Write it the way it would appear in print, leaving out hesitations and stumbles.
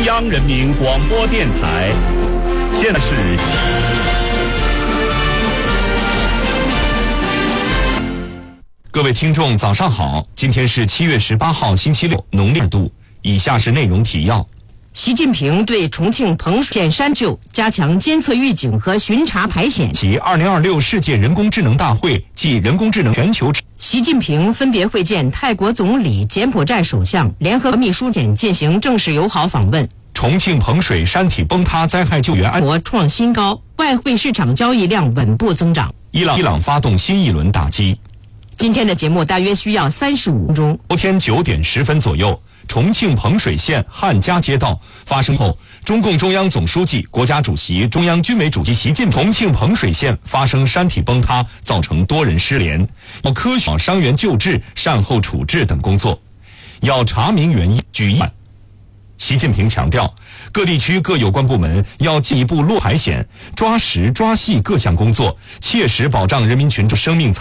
央人民广播电台。现在是各位听众早上好，今天是7月18号星期六，农历2度。以下是内容提要。 习近平对重庆彭水县山救加强监测预警和巡查排险。 其2026世界人工智能大会暨人工智能全球。 习近平分别会见泰国总理、柬埔寨首相、联合秘书长进行正式友好访问。 重庆彭水山体崩塌灾害救援国创新高，外汇市场交易量稳步增长。 伊朗发动新一轮打击。 今天的节目大约需要35分钟。 昨天9点10分左右，重庆彭水县汉家街道发生后，中共中央总书记、国家主席、中央军委主席习近平重庆彭水县发生山体崩塌，造成多人失联，要科学伤员救治、善后处置等工作，要查明原因、举一。习近平强调，各地区各有关部门要进一步落排险，抓实抓细各项工作，切实保障人民群众生命财